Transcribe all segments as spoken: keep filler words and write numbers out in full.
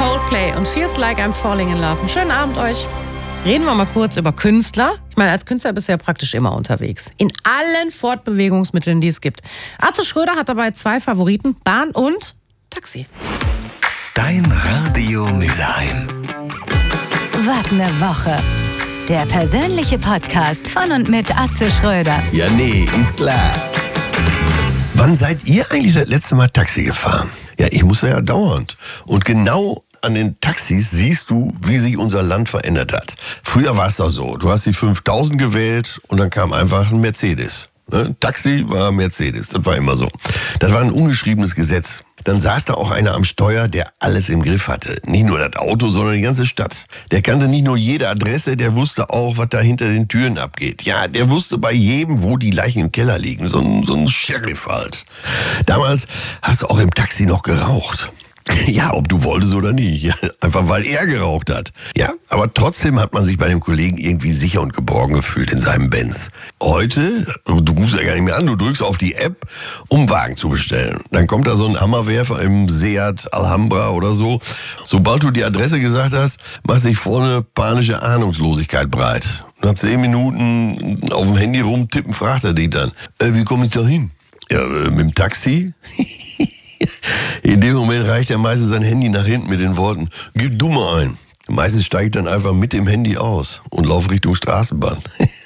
Coldplay und Feels Like I'm Falling in Love. Einen schönen Abend euch. Reden wir mal kurz über Künstler. Ich meine, als Künstler bist du ja praktisch immer unterwegs. In allen Fortbewegungsmitteln, die es gibt. Atze Schröder hat dabei zwei Favoriten, Bahn und Taxi. Dein Radio Mülheim. Was ne Woche. Der persönliche Podcast von und mit Atze Schröder. Ja, nee, ist klar. Wann seid ihr eigentlich das letzte Mal Taxi gefahren? Ja, ich muss ja dauernd. Und genau an den Taxis siehst du, wie sich unser Land verändert hat. Früher war es doch so, du hast die fünftausend gewählt und dann kam einfach ein Mercedes. Ne? Taxi war Mercedes, das war immer so. Das war ein ungeschriebenes Gesetz. Dann saß da auch einer am Steuer, der alles im Griff hatte. Nicht nur das Auto, sondern die ganze Stadt. Der kannte nicht nur jede Adresse, der wusste auch, was da hinter den Türen abgeht. Ja, der wusste bei jedem, wo die Leichen im Keller liegen. So ein, so ein Sheriff halt. Damals hast du auch im Taxi noch geraucht. Ja, ob du wolltest oder nicht. Ja, einfach weil er geraucht hat. Ja, aber trotzdem hat man sich bei dem Kollegen irgendwie sicher und geborgen gefühlt in seinem Benz. Heute, du rufst ja gar nicht mehr an, du drückst auf die App, um einen Wagen zu bestellen. Dann kommt da so ein Hammerwerfer im Seat Alhambra oder so. Sobald du die Adresse gesagt hast, macht sich vorne panische Ahnungslosigkeit breit. Nach zehn Minuten auf dem Handy rumtippen, fragt er dich dann, äh, wie komme ich da hin? Ja, äh, mit dem Taxi? In dem Moment reicht er meistens sein Handy nach hinten mit den Worten, gib du mal ein. Meistens steige ich dann einfach mit dem Handy aus und laufe Richtung Straßenbahn.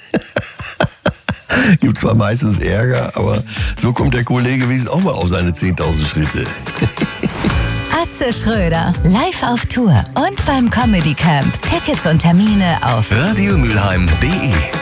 Gibt zwar meistens Ärger, aber so kommt der Kollege wenigstens auch mal auf seine zehntausend Schritte. Atze Schröder, live auf Tour und beim Comedy Camp. Tickets und Termine auf radiomülheim punkt de